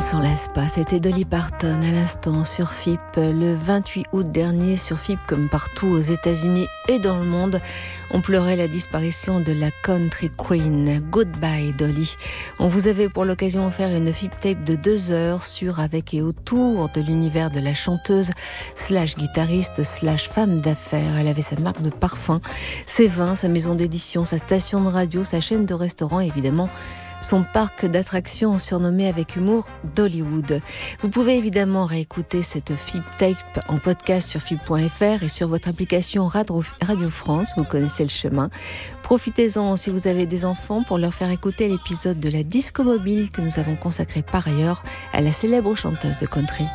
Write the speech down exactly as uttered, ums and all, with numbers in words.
s'en lasse pas, c'était Dolly Parton à l'instant sur F I P. Le vingt-huit août dernier sur F I P, comme partout aux États-Unis et dans le monde, on pleurait la disparition de la country queen. Goodbye Dolly. On vous avait pour l'occasion offert une F I P tape de deux heures sur, avec et autour de l'univers de la chanteuse slash guitariste slash femme d'affaires. Elle avait sa marque de parfum, ses vins, sa maison d'édition, sa station de radio, sa chaîne de restaurants, évidemment son parc d'attractions surnommé avec humour Dollywood. Vous pouvez évidemment réécouter cette F I P tape en podcast sur F I P point F R et sur votre application Radio France, vous connaissez le chemin. Profitez-en si vous avez des enfants pour leur faire écouter l'épisode de la Disco Mobile que nous avons consacré par ailleurs à la célèbre chanteuse de country.